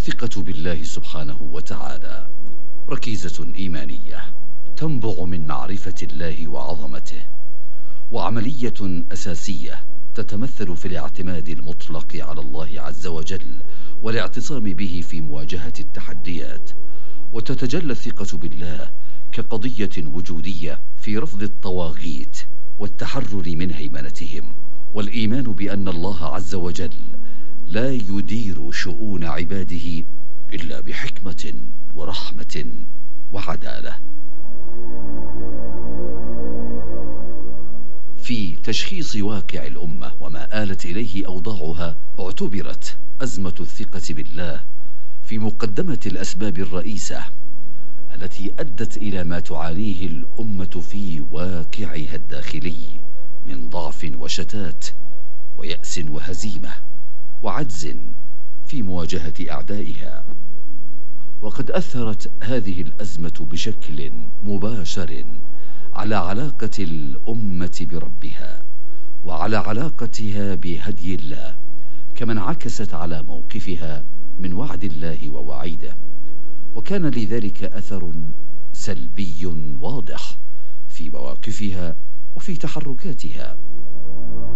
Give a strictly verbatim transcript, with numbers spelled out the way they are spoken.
الثقة بالله سبحانه وتعالى ركيزة إيمانية تنبع من معرفة الله وعظمته، وعملية أساسية تتمثل في الاعتماد المطلق على الله عز وجل والاعتصام به في مواجهة التحديات. وتتجلى الثقة بالله كقضية وجودية في رفض الطواغيت والتحرر من هيمنتهم، والإيمان بأن الله عز وجل لا يدير شؤون عباده إلا بحكمة ورحمة وعدالة. في تشخيص واقع الأمة وما آلت إليه أوضاعها، اعتبرت أزمة الثقة بالله في مقدمة الأسباب الرئيسة التي أدت إلى ما تعانيه الأمة في واقعها الداخلي من ضعف وشتات ويأس وهزيمة وعجز في مواجهة أعدائها. وقد أثرت هذه الأزمة بشكل مباشر على علاقة الأمة بربها وعلى علاقتها بهدي الله، كما انعكست على موقفها من وعد الله ووعيده، وكان لذلك أثر سلبي واضح في مواقفها وفي تحركاتها.